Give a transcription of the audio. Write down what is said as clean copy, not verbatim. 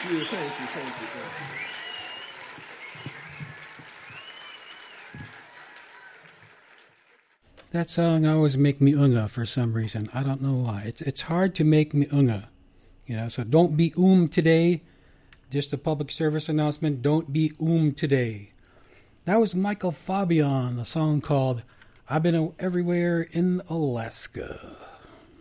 you, thank you, thank you, thank you. That song always make me unga for some reason. I don't know why. It's hard to make me unga, So don't be today. Just a public service announcement. Don't be today. That was Michael Fabian, a song called "I've Been Everywhere in Alaska."